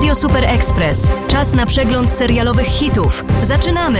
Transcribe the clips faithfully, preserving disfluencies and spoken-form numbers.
Radio Super Express. Czas na przegląd serialowych hitów. Zaczynamy!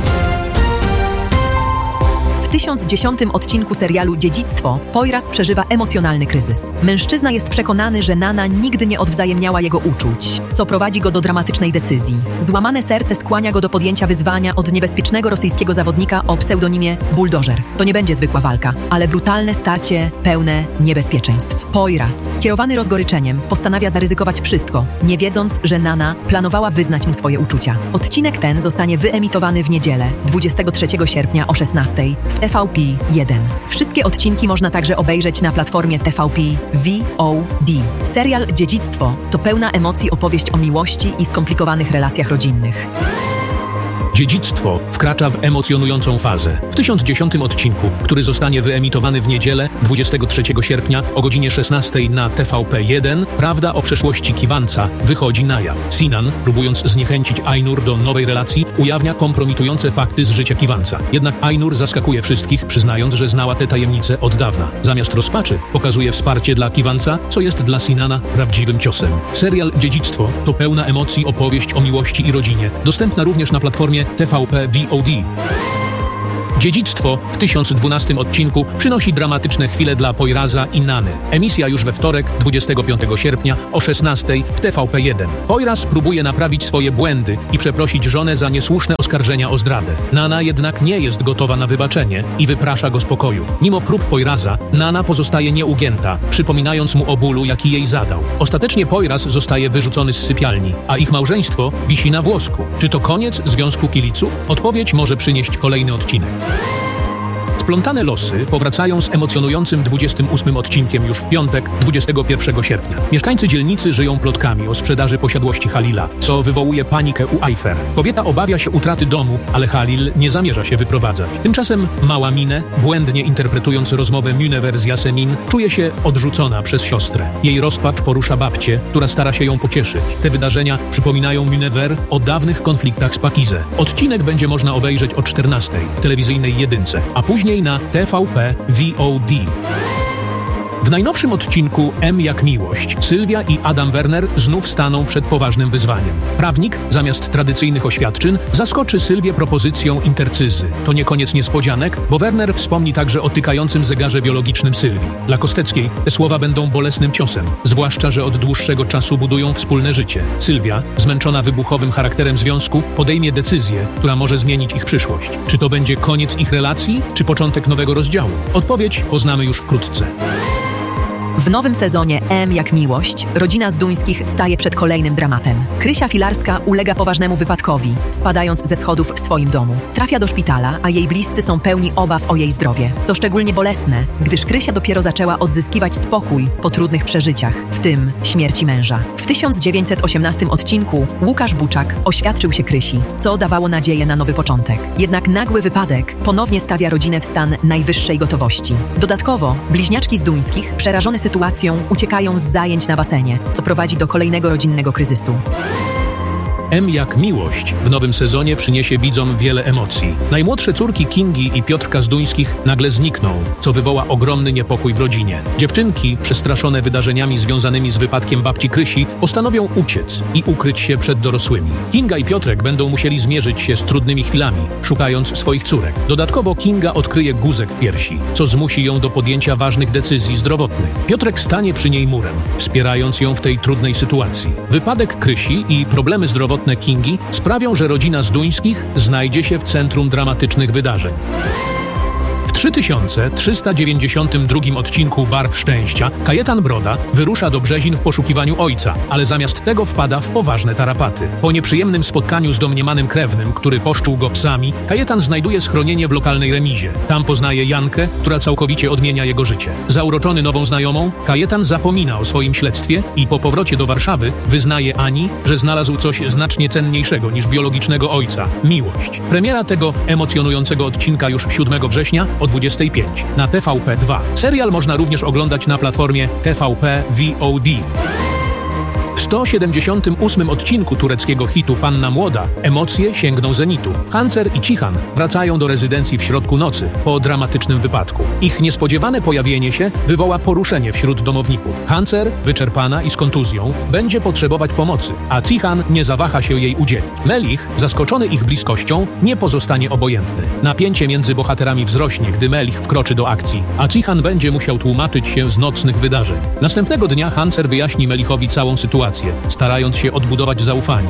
W tysiąc dziesiątym odcinku serialu Dziedzictwo Poyraz przeżywa emocjonalny kryzys. Mężczyzna jest przekonany, że Nana nigdy nie odwzajemniała jego uczuć, co prowadzi go do dramatycznej decyzji. Złamane serce skłania go do podjęcia wyzwania od niebezpiecznego rosyjskiego zawodnika o pseudonimie Buldożer. To nie będzie zwykła walka, ale brutalne starcie pełne niebezpieczeństw. Poyraz, kierowany rozgoryczeniem, postanawia zaryzykować wszystko, nie wiedząc, że Nana planowała wyznać mu swoje uczucia. Odcinek ten zostanie wyemitowany w niedzielę, dwudziestego trzeciego sierpnia o szesnastej w T V P jeden. Wszystkie odcinki można także obejrzeć na platformie T V P V O D. Serial Dziedzictwo to pełna emocji opowieść o miłości i skomplikowanych relacjach rodzinnych. Dziedzictwo wkracza w emocjonującą fazę. W tysiąc dziesiątym odcinku, który zostanie wyemitowany w niedzielę, dwudziestego trzeciego sierpnia o godzinie szesnastej na T V P jeden, prawda o przeszłości Kiwanca wychodzi na jaw. Sinan, próbując zniechęcić Ainur do nowej relacji, ujawnia kompromitujące fakty z życia Kiwanca. Jednak Ainur zaskakuje wszystkich, przyznając, że znała te tajemnice od dawna. Zamiast rozpaczy pokazuje wsparcie dla Kiwanca, co jest dla Sinana prawdziwym ciosem. Serial Dziedzictwo to pełna emocji opowieść o miłości i rodzinie, dostępna również na platformie T V P V O D. Dziedzictwo w tysiąc dwunastym odcinku przynosi dramatyczne chwile dla Poyraza i Nany. Emisja już we wtorek, dwudziestego piątego sierpnia o szesnastej w T V P jeden. Poyraz próbuje naprawić swoje błędy i przeprosić żonę za niesłuszne oskarżenia o zdradę. Nana jednak nie jest gotowa na wybaczenie i wyprasza go z pokoju. Mimo prób Poyraza, Nana pozostaje nieugięta, przypominając mu o bólu, jaki jej zadał. Ostatecznie Poyraz zostaje wyrzucony z sypialni, a ich małżeństwo wisi na włosku. Czy to koniec związku kibiców? Odpowiedź może przynieść kolejny odcinek. Splątane losy powracają z emocjonującym dwudziestym ósmym odcinkiem już w piątek, dwudziestego pierwszego sierpnia. Mieszkańcy dzielnicy żyją plotkami o sprzedaży posiadłości Halila, co wywołuje panikę u Ayfer. Kobieta obawia się utraty domu, ale Halil nie zamierza się wyprowadzać. Tymczasem mała Minę, błędnie interpretując rozmowę Munever z Yasemin, czuje się odrzucona przez siostrę. Jej rozpacz porusza babcię, która stara się ją pocieszyć. Te wydarzenia przypominają Munever o dawnych konfliktach z Pakizę. Odcinek będzie można obejrzeć o czternastej w telewizyjnej jedynce, a później na T V P V O D. W najnowszym odcinku M jak miłość Sylwia i Adam Werner znów staną przed poważnym wyzwaniem. Prawnik, zamiast tradycyjnych oświadczyn, zaskoczy Sylwię propozycją intercyzy. To nie koniec niespodzianek, bo Werner wspomni także o tykającym zegarze biologicznym Sylwii. Dla Kosteckiej te słowa będą bolesnym ciosem, zwłaszcza że od dłuższego czasu budują wspólne życie. Sylwia, zmęczona wybuchowym charakterem związku, podejmie decyzję, która może zmienić ich przyszłość. Czy to będzie koniec ich relacji, czy początek nowego rozdziału? Odpowiedź poznamy już wkrótce. W nowym sezonie M jak miłość rodzina Zduńskich staje przed kolejnym dramatem. Krysia Filarska ulega poważnemu wypadkowi, spadając ze schodów w swoim domu. Trafia do szpitala, a jej bliscy są pełni obaw o jej zdrowie. To szczególnie bolesne, gdyż Krysia dopiero zaczęła odzyskiwać spokój po trudnych przeżyciach, w tym śmierci męża. W tysiąc dziewięćset osiemnastym odcinku Łukasz Buczak oświadczył się Krysi, co dawało nadzieję na nowy początek. Jednak nagły wypadek ponownie stawia rodzinę w stan najwyższej gotowości. Dodatkowo bliźniaczki Zduńskich, przerażone sytuacją, uciekają z zajęć na basenie, co prowadzi do kolejnego rodzinnego kryzysu. M jak miłość w nowym sezonie przyniesie widzom wiele emocji. Najmłodsze córki Kingi i Piotrka Zduńskich nagle znikną, co wywoła ogromny niepokój w rodzinie. Dziewczynki, przestraszone wydarzeniami związanymi z wypadkiem babci Krysi, postanowią uciec i ukryć się przed dorosłymi. Kinga i Piotrek będą musieli zmierzyć się z trudnymi chwilami, szukając swoich córek. Dodatkowo Kinga odkryje guzek w piersi, co zmusi ją do podjęcia ważnych decyzji zdrowotnych. Piotrek stanie przy niej murem, wspierając ją w tej trudnej sytuacji. Wypadek Krysi i problemy zdrowotne Kingi sprawią, że rodzina Zduńskich znajdzie się w centrum dramatycznych wydarzeń. W trzy tysiące trzysta dziewięćdziesiątym drugim odcinku Barw Szczęścia Kajetan Broda wyrusza do Brzezin w poszukiwaniu ojca, ale zamiast tego wpada w poważne tarapaty. Po nieprzyjemnym spotkaniu z domniemanym krewnym, który poszczuł go psami, Kajetan znajduje schronienie w lokalnej remizie. Tam poznaje Jankę, która całkowicie odmienia jego życie. Zauroczony nową znajomą, Kajetan zapomina o swoim śledztwie i po powrocie do Warszawy wyznaje Ani, że znalazł coś znacznie cenniejszego niż biologicznego ojca – miłość. Premiera tego emocjonującego odcinka już siódmego września o dwudziestej piątej na T V P dwa. Serial można również oglądać na platformie T V P V O D. W sto siedemdziesiątym ósmym odcinku tureckiego hitu Panna Młoda emocje sięgną zenitu. Hancer i Cihan wracają do rezydencji w środku nocy po dramatycznym wypadku. Ich niespodziewane pojawienie się wywoła poruszenie wśród domowników. Hancer, wyczerpana i z kontuzją, będzie potrzebować pomocy, a Cihan nie zawaha się jej udzielić. Melich, zaskoczony ich bliskością, nie pozostanie obojętny. Napięcie między bohaterami wzrośnie, gdy Melich wkroczy do akcji, a Cihan będzie musiał tłumaczyć się z nocnych wydarzeń. Następnego dnia Hancer wyjaśni Melichowi całą sytuację, starając się odbudować zaufanie.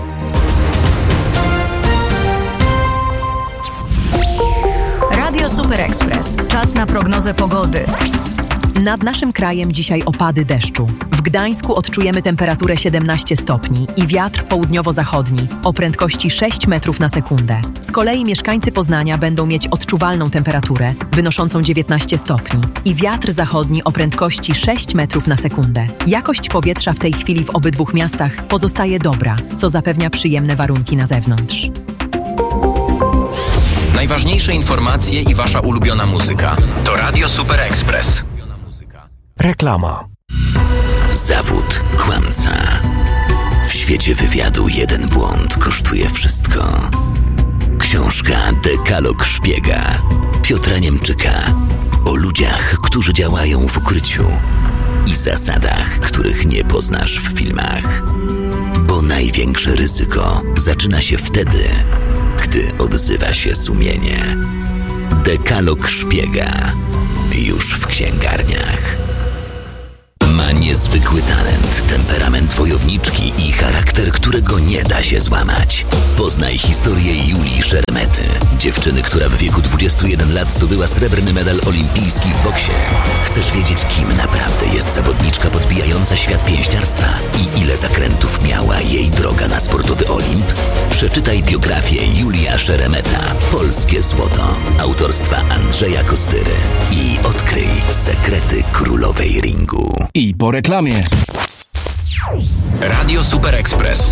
Radio Super Express. Czas na prognozę pogody. Nad naszym krajem dzisiaj opady deszczu. W Gdańsku odczujemy temperaturę siedemnaście stopni i wiatr południowo-zachodni o prędkości sześć metrów na sekundę. Z kolei mieszkańcy Poznania będą mieć odczuwalną temperaturę wynoszącą dziewiętnaście stopni i wiatr zachodni o prędkości sześć metrów na sekundę. Jakość powietrza w tej chwili w obydwu miastach pozostaje dobra, co zapewnia przyjemne warunki na zewnątrz. Najważniejsze informacje i wasza ulubiona muzyka to Radio Super Express. Reklama. Zawód kłamca. W świecie wywiadu jeden błąd kosztuje wszystko. Książka Dekalog Szpiega Piotra Niemczyka o ludziach, którzy działają w ukryciu i zasadach, których nie poznasz w filmach. Bo największe ryzyko zaczyna się wtedy, gdy odzywa się sumienie. Dekalog Szpiega już w księgarniach. Ma niezwykły talent, temperament wojowniczki i charakter, którego nie da się złamać. Poznaj historię Julii Szeremety, dziewczyny, która w wieku dwudziestu jeden lat zdobyła srebrny medal olimpijski w boksie. Chcesz wiedzieć, kim naprawdę jest zawodniczka podbijająca świat pięściarstwa i ile zakrętów miała jej droga na sportowy Olimp? Przeczytaj biografię Julia Szeremeta, Polskie Złoto, autorstwa Andrzeja Kostyry i odkryj sekrety królowej ringu. I po reklamie. Radio Super Express.